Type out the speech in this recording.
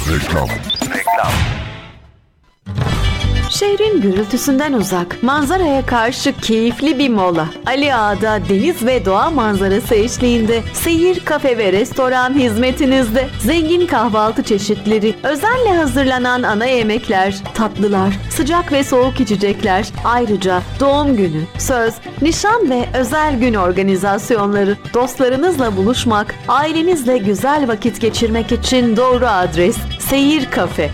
Reklam. Şehrin gürültüsünden uzak, manzaraya karşı keyifli bir mola. Ali Ağa'da deniz ve doğa manzarası eşliğinde Seyir Kafe ve Restoran hizmetinizde. Zengin kahvaltı çeşitleri, özenle hazırlanan ana yemekler, tatlılar, sıcak ve soğuk içecekler. Ayrıca doğum günü, söz, nişan ve özel gün organizasyonları. Dostlarınızla buluşmak, ailenizle güzel vakit geçirmek için doğru adres. Seyir Kafe.